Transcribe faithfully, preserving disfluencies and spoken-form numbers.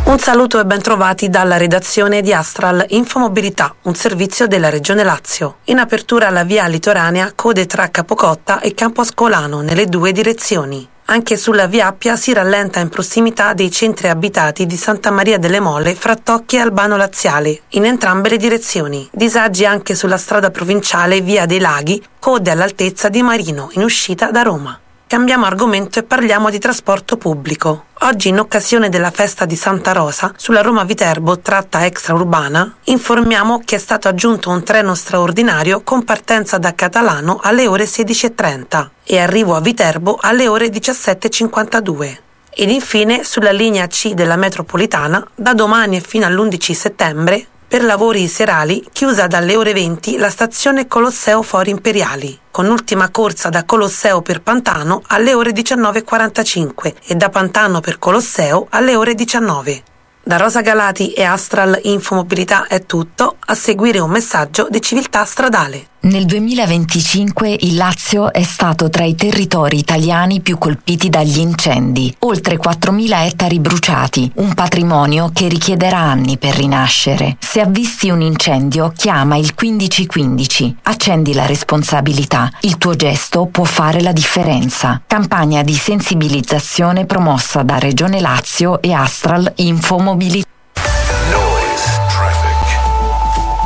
Un saluto e bentrovati dalla redazione di Astral Infomobilità, un servizio della Regione Lazio. In apertura alla via litoranea, code tra Capocotta e Campo Ascolano nelle due direzioni. Anche sulla via Appia si rallenta in prossimità dei centri abitati di Santa Maria delle Mole, Frattocchi e Albano Laziale, in entrambe le direzioni. Disagi anche sulla strada provinciale via dei Laghi, code all'altezza di Marino, in uscita da Roma. Cambiamo argomento e parliamo di trasporto pubblico. Oggi, in occasione della festa di Santa Rosa, sulla Roma-Viterbo tratta extraurbana, informiamo che è stato aggiunto un treno straordinario con partenza da Catalano alle ore sedici e trenta e arrivo a Viterbo alle ore diciassette e cinquantadue. Ed infine, sulla linea C della metropolitana, da domani e fino all'undici settembre, per lavori serali, chiusa dalle ore venti la stazione Colosseo Fori Imperiali, con ultima corsa da Colosseo per Pantano alle ore diciannove e quarantacinque e da Pantano per Colosseo alle ore diciannove. Da Rosa Galati e Astral Infomobilità è tutto, a seguire un messaggio di civiltà stradale. Nel duemilaventicinque il Lazio è stato tra i territori italiani più colpiti dagli incendi. Oltre quattromila ettari bruciati, un patrimonio che richiederà anni per rinascere. Se avvisti un incendio, chiama il quindici quindici. Accendi la responsabilità. Il tuo gesto può fare la differenza. Campagna di sensibilizzazione promossa da Regione Lazio e Astral Infomobilità.